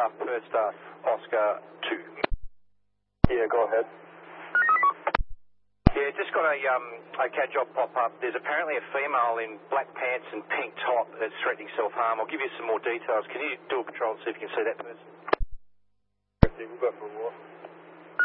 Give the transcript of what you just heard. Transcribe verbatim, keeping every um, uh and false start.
staff, first staff, Oscar two. Yeah, go ahead. Yeah, just got a um a cat job pop up. There's apparently a female in black pants and pink top that's threatening self-harm. I'll give you some more details. Can you do a patrol and see if you can see that person? We'll go for a walk.